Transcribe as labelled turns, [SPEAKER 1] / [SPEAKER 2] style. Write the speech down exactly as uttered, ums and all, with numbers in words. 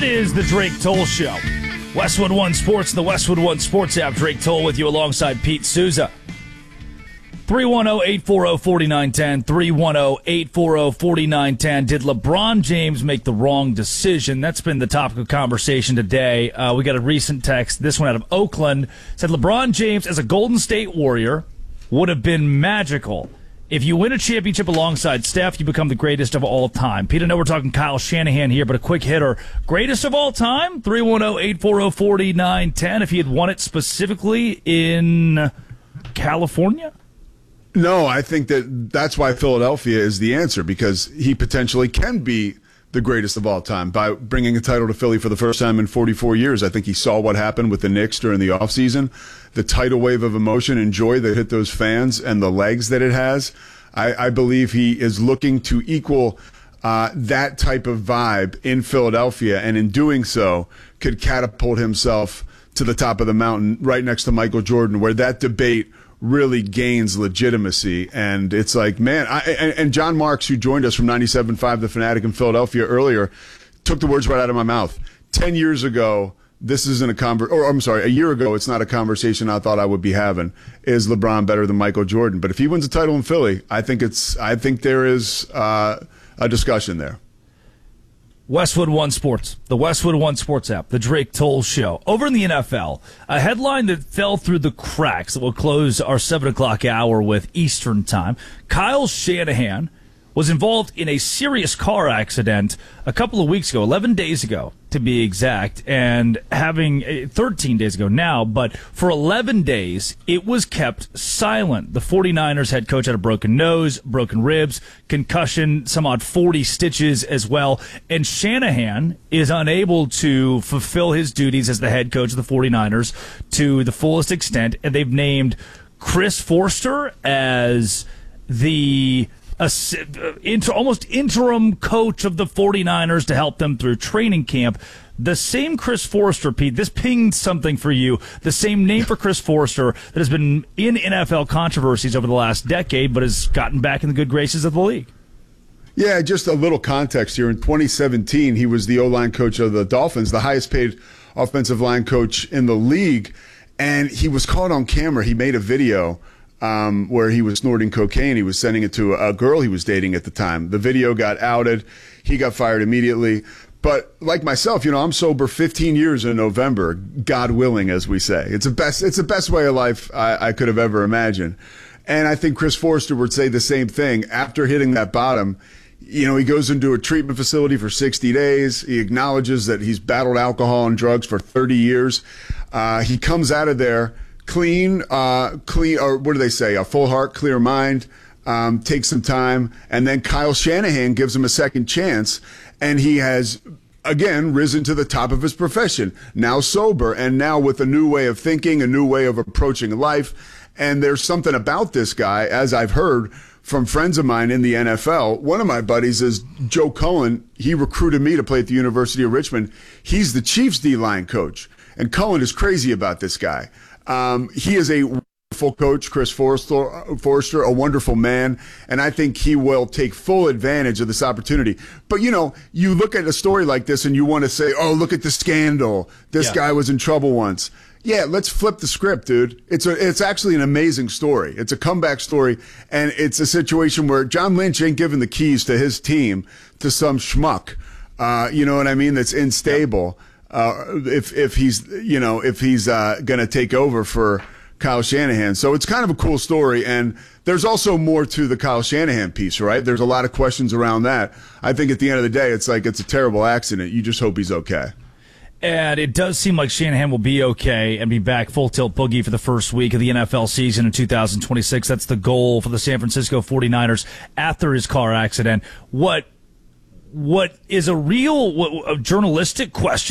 [SPEAKER 1] is the Drake Toll Show. Westwood One Sports, the Westwood One Sports app. Drake Toll with you alongside Pete Souza. three one zero, eight four zero, four nine one zero, three one zero, eight four zero, four nine one zero. Did LeBron James make the wrong decision? That's been the topic of conversation today. Uh, we got a recent text, this one out of Oakland, said LeBron James as a Golden State Warrior would have been magical. If you win a championship alongside Steph, you become the greatest of all time. Pete, I know we're talking Kyle Shanahan here, but a quick hitter. Greatest of all time? three one zero, eight four zero, four nine one zero. If he had won it specifically in California?
[SPEAKER 2] No, I think that that's why Philadelphia is the answer, because he potentially can be the greatest of all time by bringing a title to Philly for the first time in forty-four years. I think he saw what happened with the Knicks during the offseason, the tidal wave of emotion and joy that hit those fans and the legs that it has. I, I believe he is looking to equal uh, that type of vibe in Philadelphia, and in doing so could catapult himself to the top of the mountain right next to Michael Jordan, where that debate really gains legitimacy. And it's like, man, I, and, and John Marks, who joined us from ninety-seven point five The Fanatic in Philadelphia earlier, took the words right out of my mouth. Ten years ago, this isn't a conver- or I'm sorry, a year ago, it's not a conversation I thought I would be having. Is LeBron better than Michael Jordan? But if he wins a title in Philly, I think it's, I think there is uh, a discussion there.
[SPEAKER 1] Westwood One Sports, the Westwood One Sports app, the Drake Toll Show. Over in the N F L, a headline that fell through the cracks that will close our seven o'clock hour with Eastern Time. Kyle Shanahan was involved in a serious car accident a couple of weeks ago, eleven days ago to be exact, and having thirteen days ago now, but for eleven days, it was kept silent. The 49ers head coach had a broken nose, broken ribs, concussion, some odd forty stitches as well, and Shanahan is unable to fulfill his duties as the head coach of the 49ers to the fullest extent, and they've named Chris Forster as the A, inter, almost interim coach of the 49ers to help them through training camp. The same Chris Forster, Pete, this pinged something for you. The same name for Chris Forster that has been in N F L controversies over the last decade, but has gotten back in the good graces of the league.
[SPEAKER 2] Yeah, just a little context here. In twenty seventeen, he was the O-line coach of the Dolphins, the highest paid offensive line coach in the league, and he was caught on camera. He made a video Um, where he was snorting cocaine. He was sending it to a girl he was dating at the time. The video got outed. He got fired immediately. But like myself, you know, I'm sober fifteen years in November, God willing, as we say. It's the best, it's the best way of life I, I could have ever imagined. And I think Chris Forster would say the same thing. After hitting that bottom, you know, he goes into a treatment facility for sixty days. He acknowledges that he's battled alcohol and drugs for thirty years. Uh, he comes out of there clean, uh, clean, or what do they say? A full heart, clear mind, um, takes some time. And then Kyle Shanahan gives him a second chance. And he has, again, risen to the top of his profession, now sober, and now with a new way of thinking, a new way of approaching life. And there's something about this guy, as I've heard from friends of mine in the N F L. One of my buddies is Joe Cullen. He recruited me to play at the University of Richmond. He's the Chiefs D-line coach. And Cullen is crazy about this guy. Um, he is a wonderful coach, Chris Forster, Forster, a wonderful man, and I think he will take full advantage of this opportunity. But, you know, you look at a story like this and you want to say, oh, look at the scandal. This yeah. guy was in trouble once. Yeah, let's flip the script, dude. It's a, it's actually an amazing story. It's a comeback story, and it's a situation where John Lynch ain't giving the keys to his team to some schmuck, uh, you know what I mean, that's unstable. Yeah. Uh, if if he's you know if he's uh, going to take over for Kyle Shanahan. So it's kind of a cool story, and there's also more to the Kyle Shanahan piece, right? There's a lot of questions around that. I think at the end of the day, it's like it's a terrible accident. You just hope he's okay.
[SPEAKER 1] And it does seem like Shanahan will be okay and be back full tilt boogie for the first week of the N F L season in two thousand twenty-six. That's the goal for the San Francisco 49ers after his car accident. What what is a real what, a journalistic question